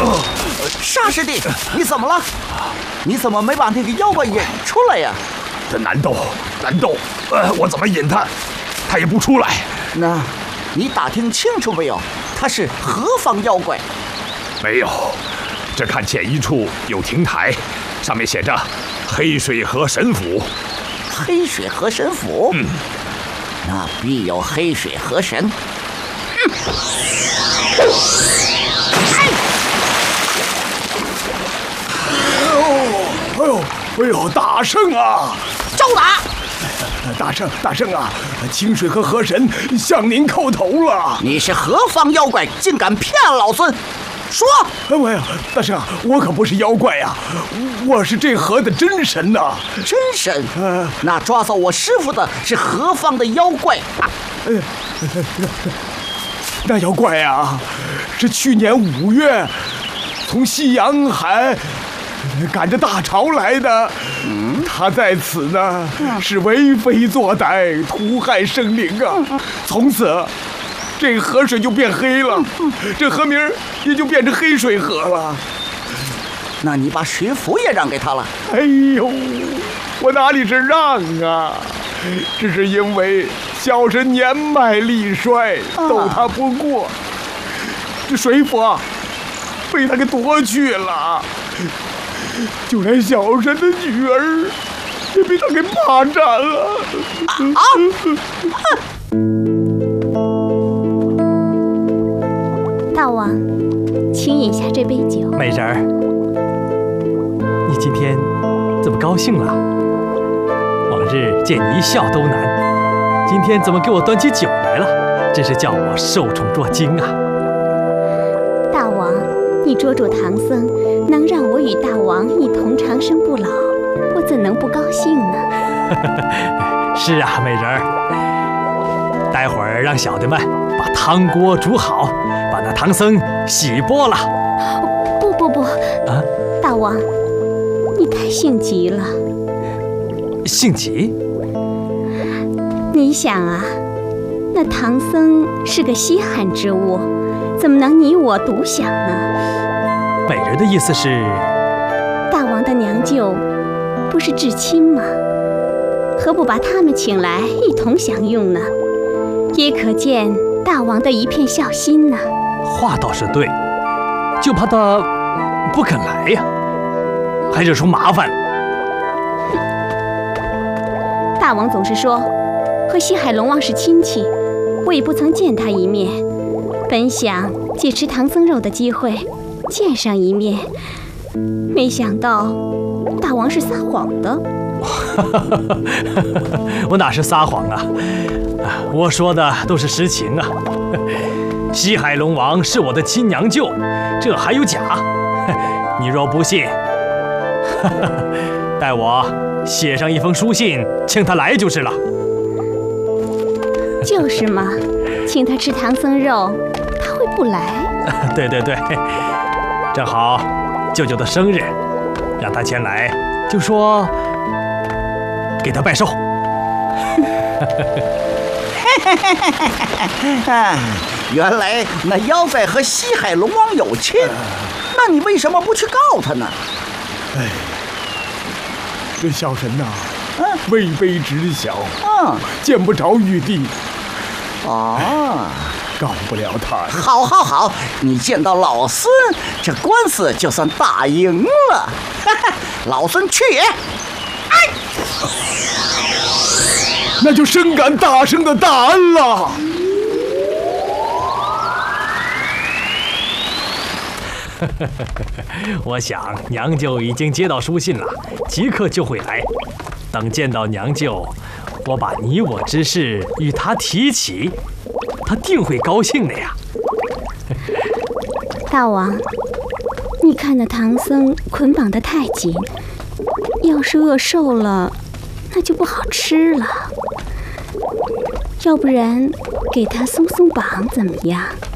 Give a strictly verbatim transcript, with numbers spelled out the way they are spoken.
沙师弟，你怎么了？你怎么没把那个妖怪引出来呀？ 这难道难道，呃，我怎么引他，他也不出来？ 那，你打听清楚没有？他是何方妖怪？ 没有，这看见一处有亭台，上面写着“黑水河神府”。 黑水河神府？ 嗯， 那必有黑水河神。嗯， 哎呦，哎呦，哎呦，大圣啊！ 招打！ 大圣，大圣啊！清水河河神向您叩头了。 你是何方妖怪，竟敢骗老孙？说！ 哎呀，大圣，我可不是妖怪呀，我是这河的真神呐！ 真神？呃，那抓走我师傅的是何方的妖怪啊？ 呃，那妖怪啊，是去年五月从西洋海赶着大潮来的。嗯，他在此呢，是为非作歹，屠害生灵啊！从此，这河水就变黑了，这河名也就变成黑水河了。 那你把水符也让给他了？ 哎呦，我哪里是让啊？只是因为小神年迈力衰，斗他不过，这水符啊，被他给夺去了。就连小神的女儿也被他给霸占了。 啊！ 大王，请饮下这杯酒。 美人儿，你今天怎么高兴了？往日见你一笑都难，今天怎么给我端起酒来了？真是叫我受宠若惊啊！ 大王，你捉住唐僧，能让我与大王一同长生不老，我怎能不高兴呢？ 是啊，美人儿，待会儿让小的们把汤锅煮好，把那唐僧洗剥了。 不不不，啊，大王，你太性急了。 性急？ 你想啊，那唐僧是个稀罕之物，怎么能你我独享呢？ 美人的意思是， 大王的娘舅不是至亲吗？何不把他们请来一同享用呢？也可见大王的一片孝心呢。 话倒是对，就怕他不肯来呀，还惹出麻烦。 大王总是说和西海龙王是亲戚，我也不曾见他一面，本想借吃唐僧肉的机会见上一面，没想到大王是撒谎的。 我哪是撒谎啊，我说的都是实情啊。西海龙王是我的亲娘舅，这还有假？你若不信，待我写上一封书信，请他来就是了。 就是嘛，请他吃唐僧肉，他会不来？ 对对对，正好舅舅的生日，让他前来，就说给他拜寿。 原来那妖怪和西海龙王有亲，那你为什么不去告他呢？ 哎，这小神呐、啊，嗯，位卑职小，嗯，见不着玉帝，哦，告不了他。 好，好，好，你见到老孙，这官司就算打赢了。老孙去也。哎， 那就深感大圣的大恩了。 我想娘舅已经接到书信了，即刻就会来。等见到娘舅，我把你我之事与他提起，他定会高兴的呀。 大王，你看那唐僧捆绑得太紧，要是饿瘦了，那就不好吃了。要不然给他松松绑怎么样？